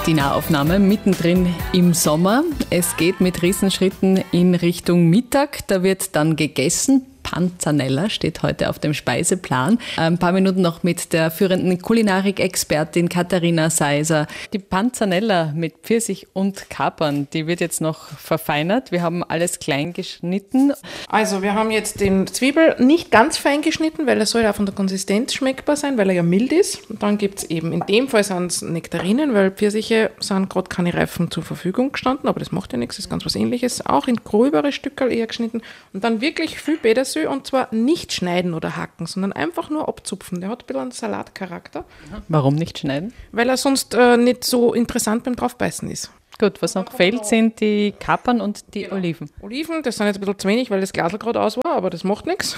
Die Nahaufnahme mittendrin im Sommer. Es geht mit Riesenschritten in Richtung Mittag. Da wird dann gegessen. Panzanella steht heute auf dem Speiseplan. Ein paar Minuten noch mit der führenden Kulinarik-Expertin Katharina Seiser. Die Panzanella mit Pfirsich und Kapern, die wird jetzt noch verfeinert. Wir haben alles klein geschnitten. Also wir haben jetzt den Zwiebel nicht ganz fein geschnitten, weil er soll ja von der Konsistenz schmeckbar sein, weil er ja mild ist. Und dann gibt es eben, in dem Fall sind es Nektarinen, weil Pfirsiche sind gerade keine Reifen zur Verfügung gestanden, aber das macht ja nichts, das ist ganz was Ähnliches. Auch in gröbere Stückerl eher geschnitten. Und dann wirklich viel Petersilie. Und zwar nicht schneiden oder hacken, sondern einfach nur abzupfen. Der hat ein bisschen einen Salatcharakter. Warum nicht schneiden? Weil er sonst nicht so interessant beim Draufbeißen ist. Gut, was noch fehlt, sind die Kapern und die Oliven. Oliven, das sind jetzt ein bisschen zu wenig, weil das Glasl gerade aus war, aber das macht nichts.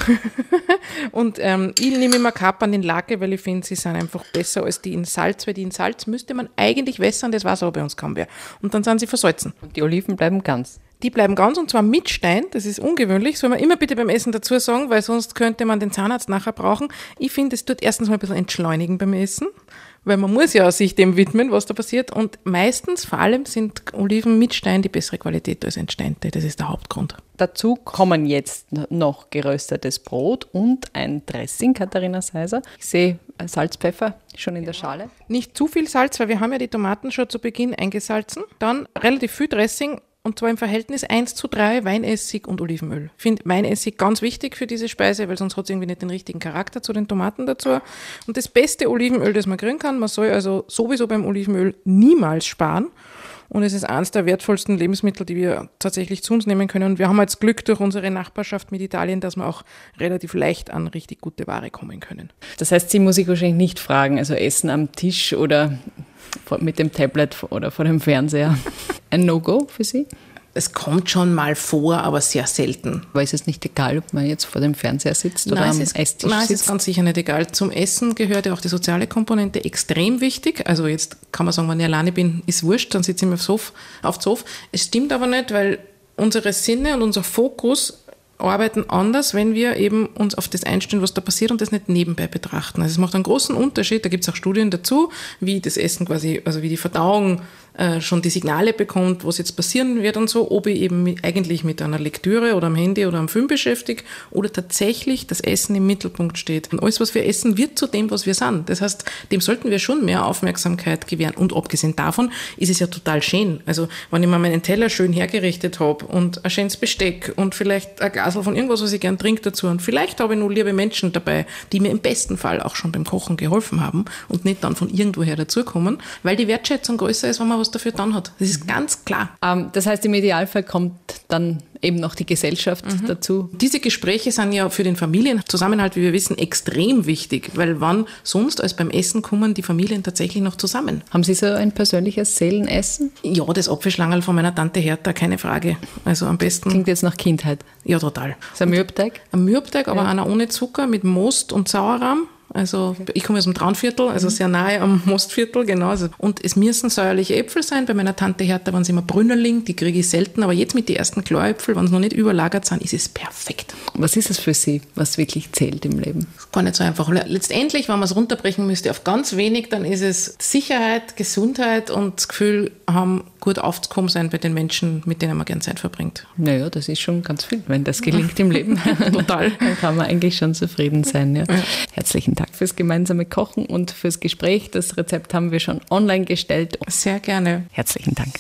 Und ich nehme immer Kapern in Lake, weil ich finde, sie sind einfach besser als die in Salz, weil die in Salz müsste man eigentlich wässern, das weiß aber bei uns kaum wer. Und dann sind sie versalzen. Und die Oliven bleiben ganz. Die bleiben ganz und zwar mit Stein, das ist ungewöhnlich, soll man immer bitte beim Essen dazu sagen, weil sonst könnte man den Zahnarzt nachher brauchen. Ich finde, es tut erstens mal ein bisschen entschleunigen beim Essen, weil man muss ja sich dem widmen, was da passiert. Und meistens, vor allem, sind Oliven mit Stein die bessere Qualität als entsteinte. Das ist der Hauptgrund. Dazu kommen jetzt noch geröstetes Brot und ein Dressing, Katharina Seiser. Ich sehe Salz, Pfeffer schon in der Schale. Nicht zu viel Salz, weil wir haben ja die Tomaten schon zu Beginn eingesalzen. Dann relativ viel Dressing. Und zwar im Verhältnis 1:3 Weinessig und Olivenöl. Ich finde Weinessig ganz wichtig für diese Speise, weil sonst hat es irgendwie nicht den richtigen Charakter zu den Tomaten dazu. Und das beste Olivenöl, das man kriegen kann, man soll also sowieso beim Olivenöl niemals sparen. Und es ist eines der wertvollsten Lebensmittel, die wir tatsächlich zu uns nehmen können. Und wir haben jetzt Glück durch unsere Nachbarschaft mit Italien, dass wir auch relativ leicht an richtig gute Ware kommen können. Das heißt, Sie muss ich wahrscheinlich nicht fragen, also Essen am Tisch oder mit dem Tablet oder vor dem Fernseher. Ein No-Go für Sie? Es kommt schon mal vor, aber sehr selten. Aber ist es nicht egal, ob man jetzt vor dem Fernseher sitzt oder am Esstisch sitzt? Nein, es ist ganz sicher nicht egal. Zum Essen gehört ja auch die soziale Komponente extrem wichtig. Also jetzt kann man sagen, wenn ich alleine bin, ist wurscht, dann sitze ich mir auf dem Sofa. Es stimmt aber nicht, weil unsere Sinne und unser Fokus arbeiten anders, wenn wir eben uns auf das einstellen, was da passiert und das nicht nebenbei betrachten. Also es macht einen großen Unterschied, da gibt es auch Studien dazu, wie das Essen quasi, also wie die Verdauung schon die Signale bekommt, was jetzt passieren wird und so, ob ich eben eigentlich mit einer Lektüre oder am Handy oder am Film beschäftige oder tatsächlich das Essen im Mittelpunkt steht. Und alles, was wir essen, wird zu dem, was wir sind. Das heißt, dem sollten wir schon mehr Aufmerksamkeit gewähren. Und abgesehen davon ist es ja total schön. Also wenn ich mir meinen Teller schön hergerichtet habe und ein schönes Besteck und vielleicht ein Glas von irgendwas, was ich gern trinke dazu und vielleicht habe ich nur liebe Menschen dabei, die mir im besten Fall auch schon beim Kochen geholfen haben und nicht dann von irgendwoher dazukommen, weil die Wertschätzung größer ist, wenn man was dafür dann hat. Das ist ganz klar. Das heißt, im Idealfall kommt dann eben noch die Gesellschaft dazu. Diese Gespräche sind ja für den Familienzusammenhalt, wie wir wissen, extrem wichtig, weil wann sonst als beim Essen kommen die Familien tatsächlich noch zusammen. Haben Sie so ein persönliches Seelenessen? Ja, das Apfelschlangerl von meiner Tante Hertha, keine Frage. Also am besten. Klingt jetzt nach Kindheit. Ja, total. Ist ein Mürbteig? Ein Mürbteig, aber einer ohne Zucker, mit Most und Sauerrahm. Also ich komme aus dem Traunviertel, also sehr nahe am Mostviertel, genau. Und es müssen säuerliche Äpfel sein. Bei meiner Tante Hertha waren es immer Brünnerling, die kriege ich selten. Aber jetzt mit den ersten Kläuäpfel, wenn sie noch nicht überlagert sind, ist es perfekt. Was ist es für Sie, was wirklich zählt im Leben? Gar nicht so einfach. Letztendlich, wenn man es runterbrechen müsste auf ganz wenig, dann ist es Sicherheit, Gesundheit und das Gefühl haben, gut aufzukommen sein bei den Menschen, mit denen man gerne Zeit verbringt. Naja, das ist schon ganz viel, wenn das gelingt im Leben. Total. Dann kann man eigentlich schon zufrieden sein. Ja. Ja. Herzlichen Dank fürs gemeinsame Kochen und fürs Gespräch. Das Rezept haben wir schon online gestellt. Sehr gerne. Herzlichen Dank.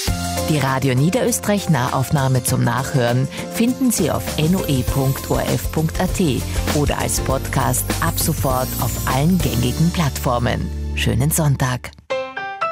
Die Radio Niederösterreich Nahaufnahme zum Nachhören finden Sie auf noe.orf.at oder als Podcast ab sofort auf allen gängigen Plattformen. Schönen Sonntag.